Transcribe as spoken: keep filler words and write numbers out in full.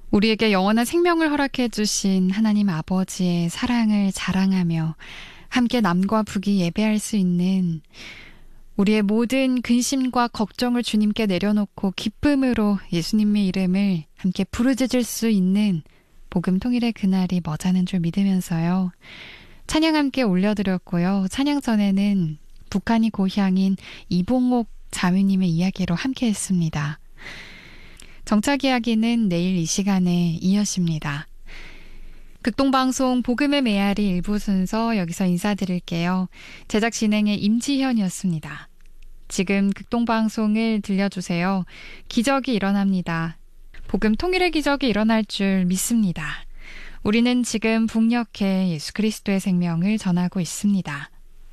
우리에게 영원한 생명을 허락해 주신 하나님 아버지의 사랑을 자랑하며 함께 남과 북이 예배할 수 있는 우리의 모든 근심과 걱정을 주님께 내려놓고 기쁨으로 예수님의 이름을 함께 부르짖을 수 있는 복음 통일의 그날이 머지않은 줄 믿으면서요. 찬양 함께 올려드렸고요. 찬양 전에는 북한이 고향인 이봉옥 자매님의 이야기로 함께 했습니다. 정착 이야기는 내일 이 시간에 이어집니다. 극동방송 복음의 메아리 일부 순서 여기서 인사드릴게요. 제작 진행의 임지현이었습니다. 지금 극동방송을 들려주세요. 기적이 일어납니다. 복음 통일의 기적이 일어날 줄 믿습니다. 우리는 지금 북녘에 예수 그리스도의 생명을 전하고 있습니다.